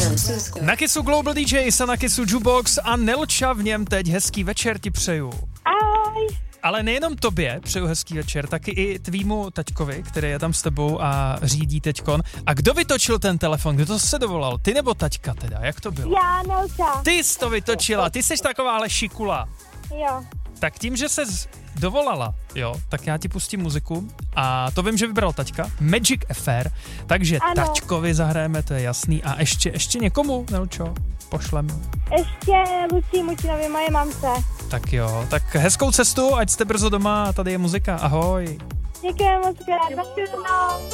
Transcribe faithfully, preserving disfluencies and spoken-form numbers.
Na Kissu Global D Js a na Kissu Jukebox a Nelča v něm teď. Hezký večer ti přeju. Ahoj. Ale nejenom tobě přeju hezký večer, taky i tvýmu taťkovi, který je tam s tebou a řídí teďkon. A kdo vytočil ten telefon? Kdo to se dovolal? Ty nebo taťka teda? Jak to bylo? Já, Nelča. Ty jsi to vytočila, ty jsi takováhle šikula. Jo. Tak tím, že ses dovolala, jo, tak já ti pustím muziku a to vím, že vybral taťka, Magic Affair, takže ano. taťkovi zahrajeme, to je jasný. A ještě, ještě někomu, Nelčo, pošlem. Ještě Lucí Mučinovi, moje mamce. Tak jo, tak hezkou cestu, ať jste brzo doma a tady je muzika, ahoj. Děkujeme moc krát.